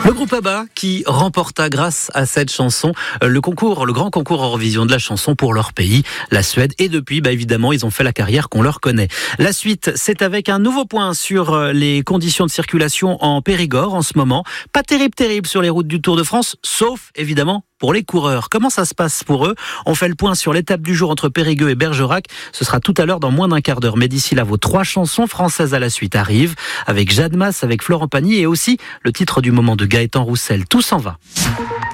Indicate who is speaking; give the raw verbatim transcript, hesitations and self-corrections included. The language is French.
Speaker 1: Le groupe ABBA qui remporta grâce à cette chanson le concours, le grand concours Eurovision de la chanson pour leur pays, la Suède. Et depuis, bah évidemment, ils ont fait la carrière qu'on leur connaît. La suite, c'est avec un nouveau point sur les conditions de circulation en Périgord en ce moment. Pas terrible, terrible sur les routes du Tour de France, sauf évidemment pour les coureurs. Comment ça se passe pour eux? On fait le point sur l'étape du jour entre Périgueux et Bergerac. Ce sera tout à l'heure dans moins d'un quart d'heure. Mais d'ici là, vos trois chansons françaises à la suite arrivent avec Jade Masse, avec Florent Pagny et aussi le titre du moment de Gaëtan Roussel. Tout s'en va.